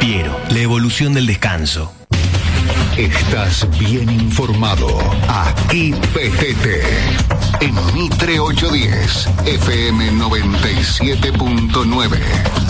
Piero, la evolución del descanso. Estás bien informado. Aquí PTT. En Mitre 810, FM 97.9.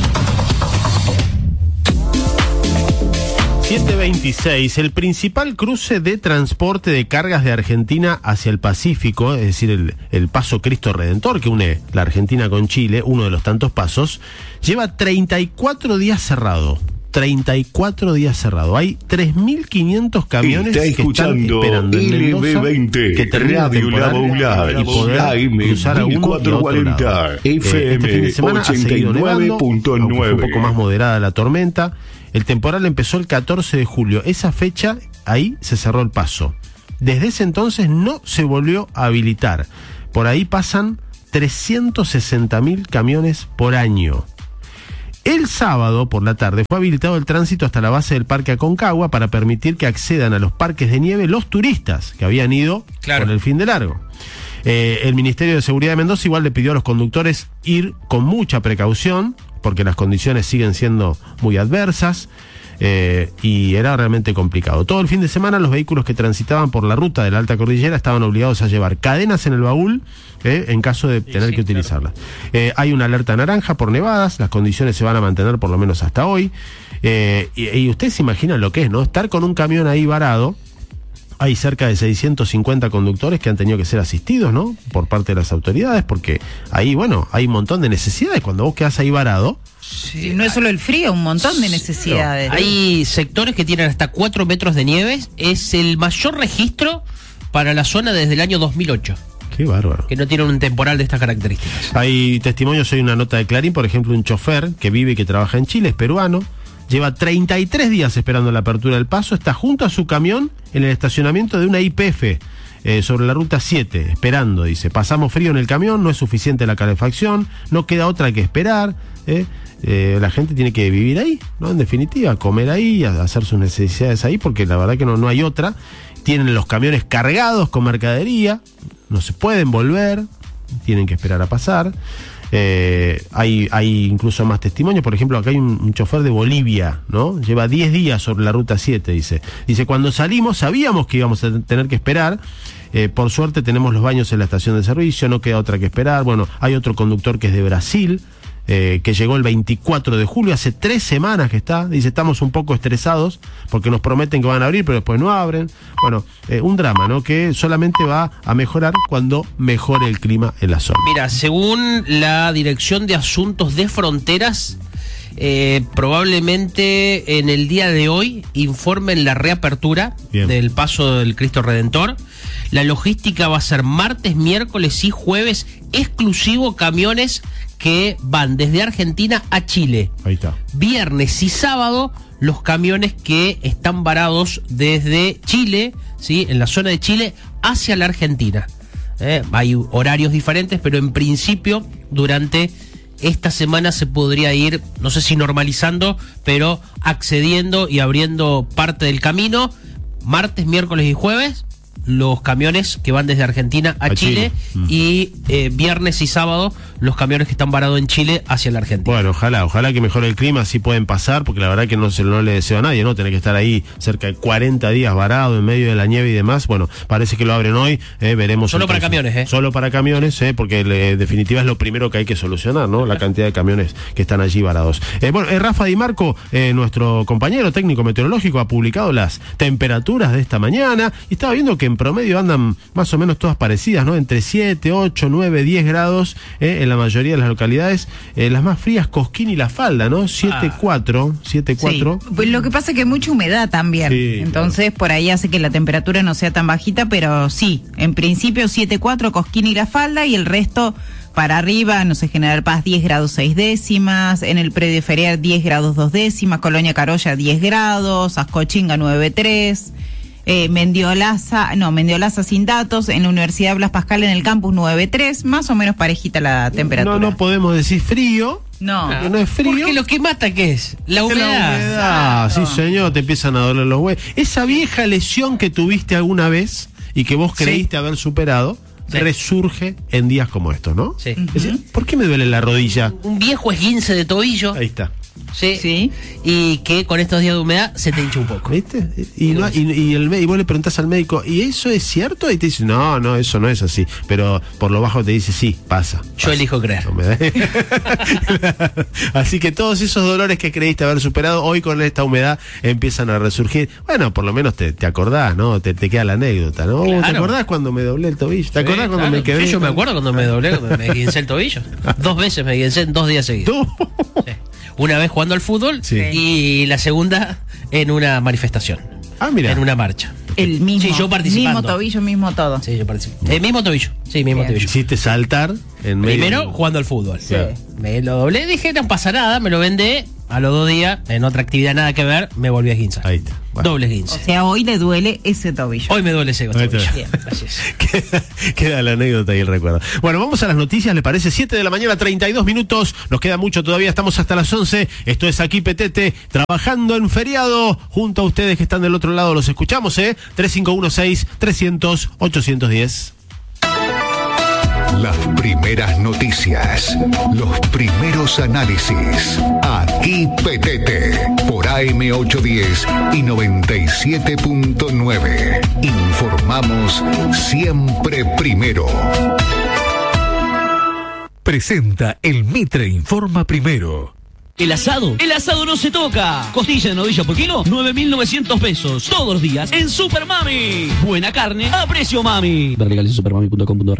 726, el principal cruce de transporte de cargas de Argentina hacia el Pacífico, es decir, el paso Cristo Redentor que une la Argentina con Chile, uno de los tantos pasos, lleva 34 días cerrado. 34 días cerrado. Hay 3.500 camiones que están esperando en Mendoza que termine la temporada y poder cruzar a uno y a otro lado. Este fin de semana ha seguido nevando, aunque fue un poco más moderada la tormenta. El temporal empezó el 14 de julio. Esa fecha, ahí se cerró el paso. Desde ese entonces no se volvió a habilitar. Por ahí pasan 360.000 camiones por año. El sábado por la tarde fue habilitado el tránsito hasta la base del Parque Aconcagua para permitir que accedan a los parques de nieve los turistas que habían ido por el fin de largo. El Ministerio de Seguridad de Mendoza igual le pidió a los conductores ir con mucha precaución porque las condiciones siguen siendo muy adversas y era realmente complicado. Todo el fin de semana los vehículos que transitaban por la ruta de la Alta Cordillera estaban obligados a llevar cadenas en el baúl en caso de tener que utilizarlas. Hay una alerta naranja por nevadas, las condiciones se van a mantener por lo menos hasta hoy. Y ustedes se imaginan lo que es, ¿no? Estar con un camión ahí varado. Hay cerca de 650 conductores que han tenido que ser asistidos, ¿no? Por parte de las autoridades, porque ahí, bueno, hay un montón de necesidades. Cuando vos quedás ahí varado... Sí, no es solo el frío, un montón de necesidades. Hay sectores que tienen hasta 4 metros de nieve. Es el mayor registro para la zona desde el año 2008. Qué bárbaro. Que no tienen un temporal de estas características. Hay testimonios, hay una nota de Clarín, por ejemplo, un chofer que vive y que trabaja en Chile, es peruano. Lleva 33 días esperando la apertura del paso, está junto a su camión en el estacionamiento de una YPF sobre la ruta 7, esperando, dice. Pasamos frío en el camión, no es suficiente la calefacción, no queda otra que esperar. La gente tiene que vivir ahí, ¿no? En definitiva, comer ahí, hacer sus necesidades ahí, porque la verdad que no hay otra. Tienen los camiones cargados con mercadería, no se pueden volver, tienen que esperar a pasar. Hay incluso más testimonios. Por ejemplo, acá hay un chofer de Bolivia, ¿no? Lleva 10 días sobre la ruta 7, dice, cuando salimos sabíamos que íbamos a tener que esperar. Por suerte tenemos los baños en la estación de servicio, no queda otra que esperar. Bueno, hay otro conductor que es de Brasil, que llegó el 24 de julio, hace 3 semanas que está. Dice, estamos un poco estresados porque nos prometen que van a abrir, pero después no abren. Bueno, un drama, ¿no? Que solamente va a mejorar cuando mejore el clima en la zona. Mira, según la Dirección de Asuntos de Fronteras, probablemente en el día de hoy informen la reapertura del paso del Cristo Redentor. La logística va a ser martes, miércoles y jueves, exclusivo camiones que van desde Argentina a Chile. Ahí está. Viernes y sábado, los camiones que están varados desde Chile, ¿sí? En la zona de Chile, hacia la Argentina. Hay horarios diferentes, pero en principio, durante esta semana se podría ir, no sé si normalizando, pero accediendo y abriendo parte del camino. Martes, miércoles y jueves, los camiones que van desde Argentina a Chile. Y viernes y sábado los camiones que están varados en Chile hacia la Argentina. Bueno, ojalá que mejore el clima, así pueden pasar, porque la verdad que no le deseo a nadie, ¿no? Tener que estar ahí cerca de 40 días varado en medio de la nieve y demás. Bueno, parece que lo abren hoy, veremos. Solo para camiones, Solo para camiones, porque en definitiva es lo primero que hay que solucionar, ¿no? La cantidad de camiones que están allí varados. Rafa Di Marco, nuestro compañero técnico meteorológico, ha publicado las temperaturas de esta mañana y estaba viendo que en promedio andan más o menos todas parecidas, ¿no? Entre 7, 8, 9, 10 grados en la mayoría de las localidades. Las más frías, Cosquín y La Falda, ¿no? 7,4. Sí. Pues lo que pasa es que hay mucha humedad también. Sí, entonces por ahí hace que la temperatura no sea tan bajita, pero sí, en principio 7,4 Cosquín y La Falda, y el resto para arriba, no sé, General Paz 10 grados 6 décimas, en el predio ferial 10 grados 2 décimas, Colonia Carolla 10 grados, Ascochinga 9,3. Mendiolaza sin datos, en la Universidad Blas Pascal en el campus 9,3, más o menos parejita la temperatura. No podemos decir frío. No es frío. Porque lo que mata, ¿qué es? La humedad. Sí, señor, te empiezan a doler los huevos. Esa vieja lesión que tuviste alguna vez y que vos creíste haber superado, resurge en días como estos, ¿no? Sí. ¿Por qué me duele la rodilla? Un viejo esguince de tobillo. Ahí está. Sí. Y que con estos días de humedad se te hincha un poco. ¿Viste? Y vos le preguntás al médico, ¿y eso es cierto? Y te dice, no, eso no es así. Pero por lo bajo te dice, sí, pasa. Yo elijo creer. Así que todos esos dolores que creíste haber superado, hoy con esta humedad empiezan a resurgir. Bueno, por lo menos te acordás, ¿no? Te queda la anécdota, ¿no? Claro. ¿Te acordás cuando me doblé el tobillo? ¿Te acordás cuando me quedé? Sí, yo me acuerdo cuando me doblé, cuando me guincé el tobillo. 2 veces me guincé en 2 días seguidos. Sí. Una vez jugando al fútbol y la segunda en una manifestación. Ah, mira. En una marcha. El mismo. Sí, yo participando. Mismo tobillo, mismo todo. Sí, yo participé. El mismo tobillo. Sí, mismo tobillo. Hiciste saltar en medio. Primero jugando al fútbol. Sí. Me lo doblé, dije, no pasa nada, me lo vendé. A los 2 días, en otra actividad nada que ver, me volví a guinzar. Ahí está. Bueno. Doble guince. O sea, hoy le duele ese tobillo. Hoy me duele ese tobillo. Bien. Así es. Queda la anécdota y el recuerdo. Bueno, vamos a las noticias, ¿le parece? 7 de la mañana, 32 minutos. Nos queda mucho todavía, estamos hasta las 11. Esto es Aquí Petete, trabajando en feriado. Junto a ustedes que están del otro lado, los escuchamos, 3516-300-810. Las primeras noticias, los primeros análisis. Aquí Petete, por AM810 y 97.9. Informamos siempre primero. Presenta el Mitre Informa Primero. El asado no se toca. Costilla de novillo por kilo, 9.900 pesos. Todos los días en Super Mami. Buena carne a precio mami. Ver legales en supermami.com.ar.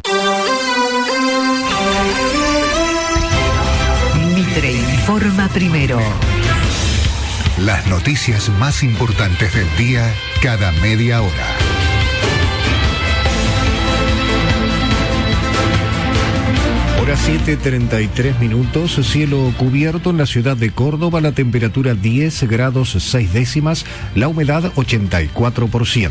Mitre Informa Primero. Las noticias más importantes del día cada media hora. Hora 7:33 minutos, cielo cubierto en la ciudad de Córdoba, la temperatura 10 grados 6 décimas, la humedad 84%.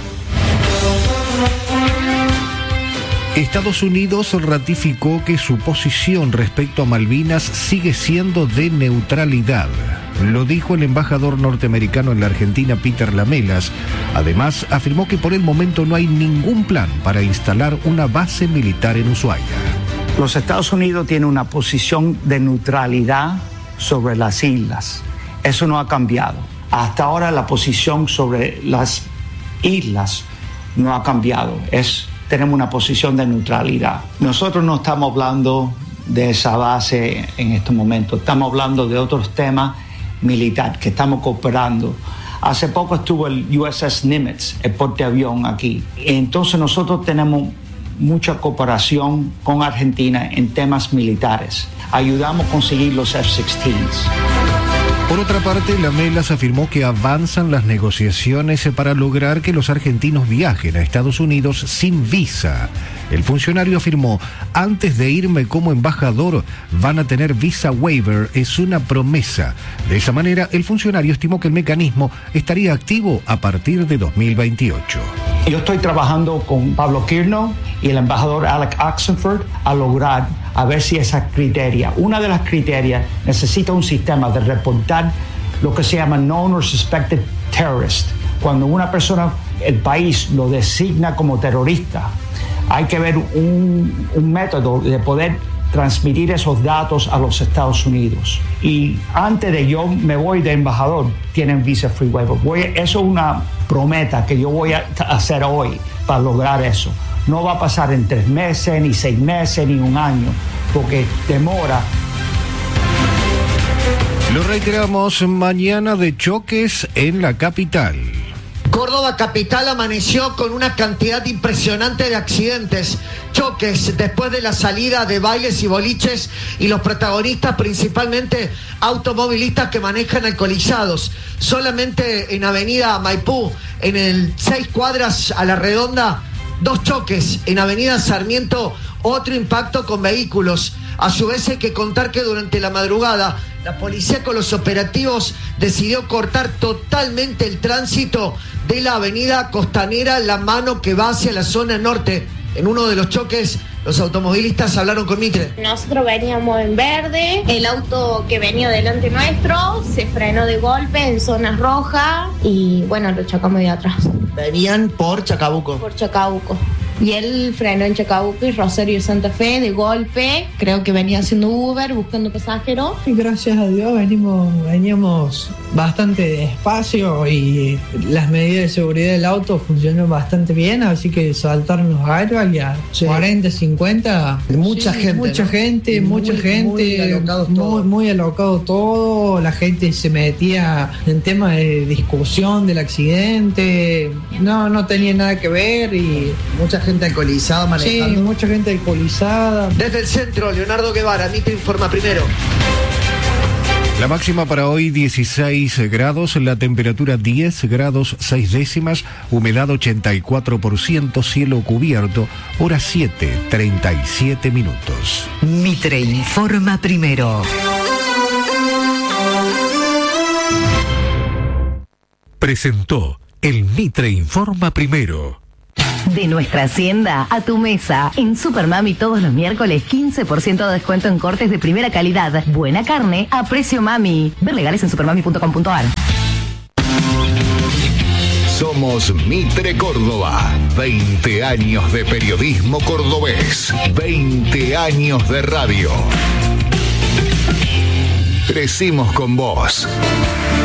Estados Unidos ratificó que su posición respecto a Malvinas sigue siendo de neutralidad. Lo dijo el embajador norteamericano en la Argentina, Peter Lamelas. Además, afirmó que por el momento no hay ningún plan para instalar una base militar en Ushuaia. Los Estados Unidos tienen una posición de neutralidad sobre las islas. Eso no ha cambiado. Hasta ahora la posición sobre las islas no ha cambiado. Tenemos una posición de neutralidad. Nosotros no estamos hablando de esa base en estos momentos. Estamos hablando de otros temas militares que estamos cooperando. Hace poco estuvo el USS Nimitz, el portaaviones aquí. Entonces nosotros tenemos mucha cooperación con Argentina en temas militares. Ayudamos a conseguir los F-16s. Por otra parte, Lamelas afirmó que avanzan las negociaciones para lograr que los argentinos viajen a Estados Unidos sin visa. El funcionario afirmó, antes de irme como embajador, van a tener visa waiver, es una promesa. De esa manera, el funcionario estimó que el mecanismo estaría activo a partir de 2028. Yo estoy trabajando con Pablo Kirno y el embajador Alec Oxenford a ver si esa criteria, una de las criterias, necesita un sistema de reportar lo que se llama known or suspected terrorist. Cuando una persona, el país lo designa como terrorista, hay que ver un método de poder transmitir esos datos a los Estados Unidos. Y antes de yo me voy de embajador, tienen visa free waiver. Eso es una promesa que yo voy a hacer hoy para lograr eso. No va a pasar en 3 meses, ni 6 meses, ni 1 año, porque demora. Lo reiteramos, mañana de choques en la capital. Córdoba capital amaneció con una cantidad impresionante de accidentes, choques después de la salida de bailes y boliches y los protagonistas principalmente automovilistas que manejan alcoholizados. Solamente en Avenida Maipú, en el 6 cuadras a la redonda, 2 choques. En Avenida Sarmiento, otro impacto con vehículos. A su vez hay que contar que durante la madrugada la policía con los operativos decidió cortar totalmente el tránsito de la avenida Costanera, La Mano, que va hacia la zona norte. En uno de los choques, los automovilistas hablaron con Mitre. Nosotros veníamos en verde, el auto que venía delante nuestro se frenó de golpe en zonas rojas y bueno, lo chocamos de atrás. Venían por Chacabuco. Por Chacabuco. Y él frenó en Chacabuco y Rosario Santa Fe de golpe. Creo que venía haciendo Uber, buscando pasajeros. Y gracias a Dios veníamos bastante despacio y las medidas de seguridad del auto funcionaron bastante bien, así que saltaron los airbags y a 40, 50. Mucha gente. Muy alocado todo. La gente se metía en temas de discusión del accidente. No tenía nada que ver y mucha gente alcoholizada manejando. Sí, mucha gente alcoholizada. Desde el centro, Leonardo Guevara, Mitre Informa Primero. La máxima para hoy 16 grados, la temperatura 10 grados 6 décimas, humedad 84%, cielo cubierto, hora 7:37 minutos. Mitre Informa Primero. Presentó el Mitre Informa Primero. De nuestra hacienda a tu mesa. En Supermami todos los miércoles 15% de descuento en cortes de primera calidad. Buena carne a precio mami. Ver legales en supermami.com.ar. Somos Mitre Córdoba. 20 años de periodismo cordobés. 20 años de radio. Crecimos con vos.